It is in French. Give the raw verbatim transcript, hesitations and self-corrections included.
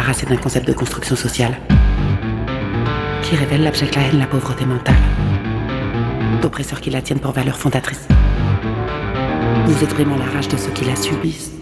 débarrasser d'un concept de construction sociale qui révèle l'abject la haine, la pauvreté mentale d'oppresseurs qui la tiennent pour valeur fondatrice, nous exprimons la rage de ceux qui la subissent.